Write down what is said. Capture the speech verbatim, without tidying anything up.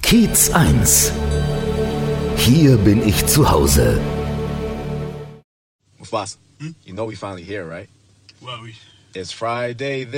Kiez eins. Hier bin ich zu Hause. Mufasa, hmm? You know we finally here, right? Well, we... It's Friday.